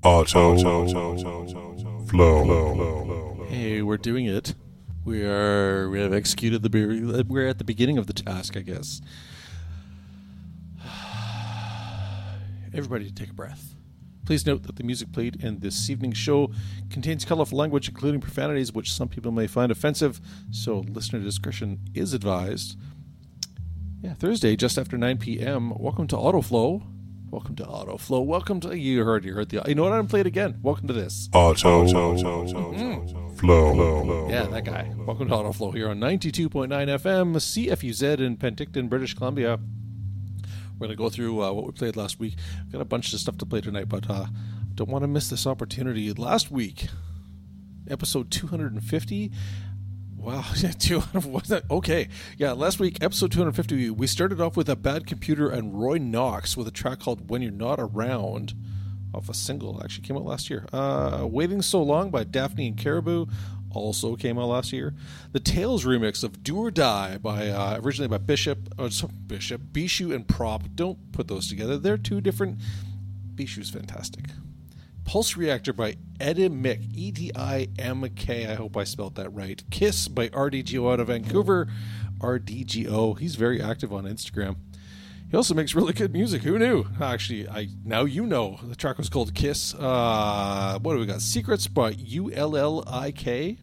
Auto Flow. Hey, we're doing it. We have executed we're at the beginning of the task, I guess. Everybody take a breath. Please note that the music played in this evening's show contains colorful language, including profanities, which some people may find offensive, so listener discretion is advised. Yeah, Thursday, just after 9 p.m. Welcome to Autoflow. Welcome to Autoflow. Welcome to... You heard the... You know what? I'm going to play it again. Welcome to this. Auto Flow. Yeah, that guy. Welcome to Autoflow here on 92.9 FM, CFUZ in Penticton, British Columbia. We're going to go through what we played last week. Got a bunch of stuff to play tonight, but don't want to miss this opportunity. Last week, episode 250... Wow, okay. Yeah, last week, episode 250, we started off with A Bad Computer and Roy Knox with a track called When You're Not Around, off a single, actually came out last year. Waiting So Long by Daphne and Caribou also came out last year. The Tails remix of Do or Die by originally by Bishu and Prop. Don't put those together. They're two different... Bishu's fantastic. Pulse Reactor by Edimik, E-D-I-M-K, I hope I spelled that right. Kiss by RDGO out of Vancouver. RDGO, he's very active on Instagram. He also makes really good music. Who knew? Actually, now you know. The track was called Kiss. What do we got? Secrets by ULLIK.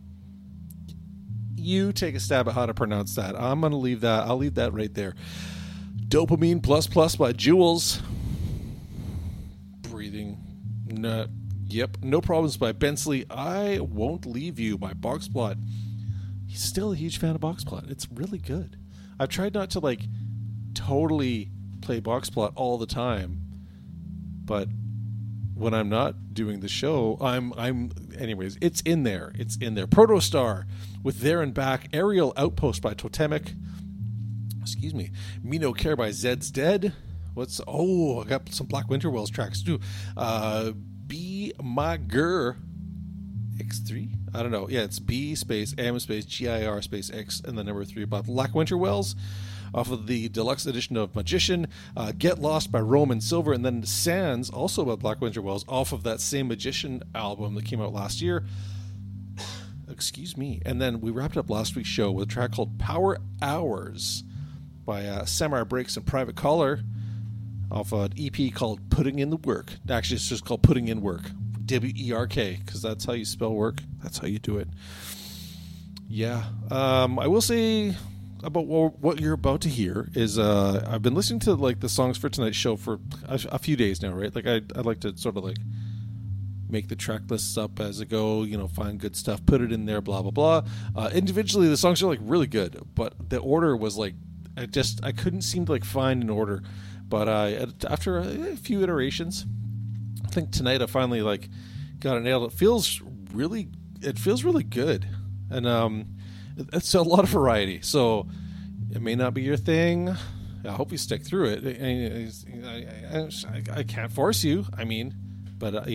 You take a stab at how to pronounce that. I'm going to leave that. I'll leave that right there. Dopamine Plus Plus by Jules. Breathing. No Problems by Bensley. I Won't Leave You by Boxplot. He's still a huge fan of Boxplot. It's really good. I've tried not to totally play Boxplot all the time, but when I'm not doing the show, anyways, it's in there. It's in there. Protostar with There and Back. Aerial Outpost by Totemic. Excuse me. Me No Care by Zed's Dead. I got some Black Winterwells tracks too. Be My Gur X3? I don't know. Yeah, it's B space M space GIR space X and the number 3 by Black Winterwells off of the deluxe edition of Magician. Get Lost by Roman Silver, and then Sands, also by Black Winterwells, off of that same Magician album that came out last year. Excuse me. And then we wrapped up last week's show with a track called Power Hours by Samurai Breaks and Private Caller, off an EP called Putting in the Work. Actually, it's just called Putting in Work. W-E-R-K, because that's how you spell work. That's how you do it. Yeah. I will say about what you're about to hear is I've been listening to the songs for tonight's show for a few days now, right? I like to sort of make the track lists up as I go, find good stuff, put it in there, blah, blah, blah. Individually, the songs are really good, but the order was I couldn't seem to find an order. But after a few iterations, I think tonight I finally got it nailed. It feels really good, and it's a lot of variety. So it may not be your thing. I hope you stick through it. I can't force you. But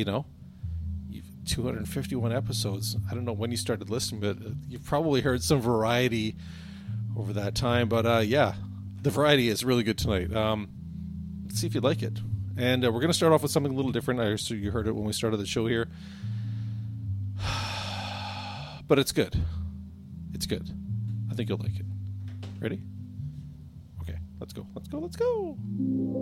251 episodes. I don't know when you started listening, but you've probably heard some variety over that time. But yeah, the variety is really good tonight. Let's see if you like it. And we're going to start off with something a little different. I assume you heard it when we started the show here. But it's good. It's good. I think you'll like it. Ready? Okay, let's go.